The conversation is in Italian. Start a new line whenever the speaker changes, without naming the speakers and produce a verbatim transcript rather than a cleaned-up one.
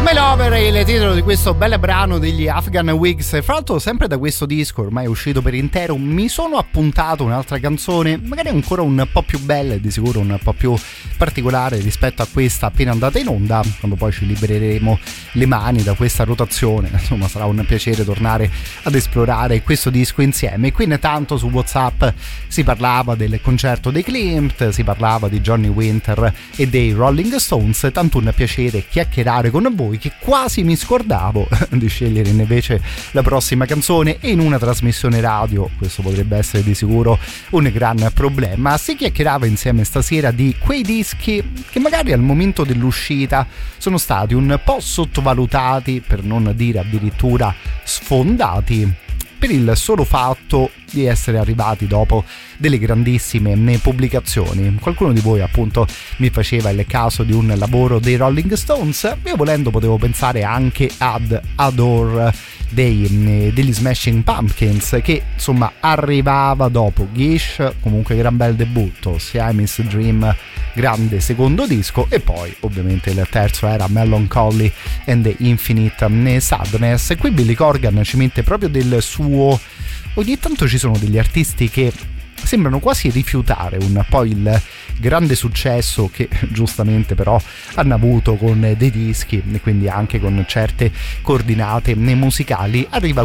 Lover è il titolo di questo bel brano degli Afghan Wigs. Fra l'altro, sempre da questo disco, ormai è uscito per intero, mi sono appuntato un'altra canzone, magari ancora un po' più bella e di sicuro un po' più particolare rispetto a questa appena andata in onda. Quando poi ci libereremo le mani da questa rotazione, insomma, sarà un piacere tornare ad esplorare questo disco insieme. Qui intanto su WhatsApp si parlava del concerto dei Klimt, si parlava di Johnny Winter e dei Rolling Stones. Tanto un piacere chiacchierare con voi, che quasi mi scordavo di scegliere invece la prossima canzone, e in una trasmissione radio questo potrebbe essere di sicuro un gran problema. Si chiacchierava insieme stasera di quei dischi che magari al momento dell'uscita sono stati un po' sottovalutati, per non dire addirittura sfondati, per il solo fatto di essere arrivati dopo delle grandissime pubblicazioni. Qualcuno di voi appunto mi faceva il caso di un lavoro dei Rolling Stones. Io volendo potevo pensare anche ad Adore dei, degli Smashing Pumpkins, che insomma arrivava dopo Gish, comunque gran bel debutto, Siamese Dream, grande secondo disco, e poi ovviamente il terzo era Melancholy and the Infinite Sadness. Qui Billy Corgan ci mette proprio del suo. Ogni tanto ci sono degli artisti che sembrano quasi rifiutare un po' il grande successo che giustamente però hanno avuto con dei dischi e quindi anche con certe coordinate musicali. Arriva